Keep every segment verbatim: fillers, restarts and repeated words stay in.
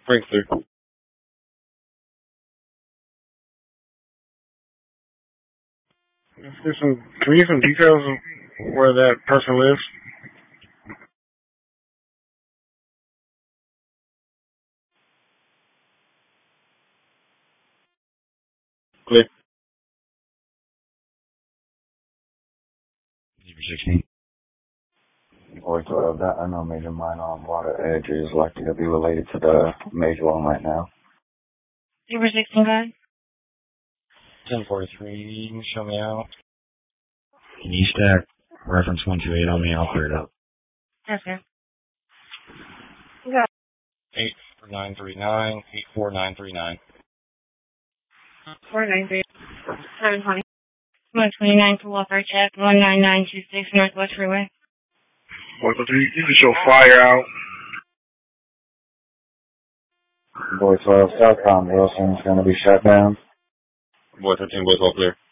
Ring clear. Let's get some, can we get some details of where that person lives? Clear. sixteen. Boy, twelve, that unknown major minor on water edge is likely to be related to the major one right now. Zebra sixteen, go ahead. ten forty-three, show me out. Can you stack reference one two eight on me? I'll clear it up. Yes, sir. Go. eight four nine three nine, eight four nine three nine. four nine three, seven twenty. one twenty-nine for welfare check, one nine nine two six Northwest Freeway. Boy, you can show fire out. Boy, twelve, Southbound Wilson's going to be shut down. Boy, thirteen, boy, twelve, clear.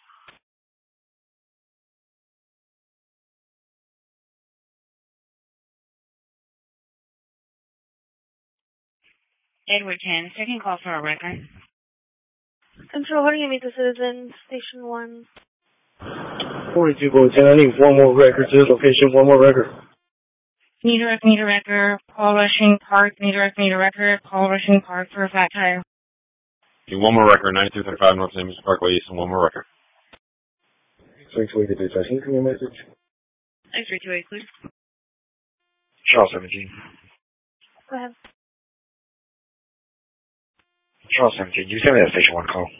Edward ten, second call for a record. Control, how do you meet the citizen? Station one. forty-two, boy, ten, I need one more record to this location, one more record. Need a rec, need a record, Paul Rushing Park, need a rec, need a record, Paul Rushing Park for a fat tire. Need one more record, ninety-two thirty-five North Saint Lucie Parkway East, and one more record. three two eight, did I send you a message? X three two eight, please. Charles seventeen. Go ahead. Charles seventeen, you send me that station one call.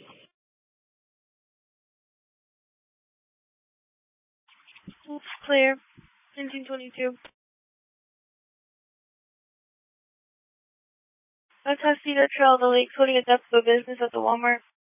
Clear. nineteen twenty-two. Let's have Cedar Trail, the Lakes, holding a depth of business at the Walmart.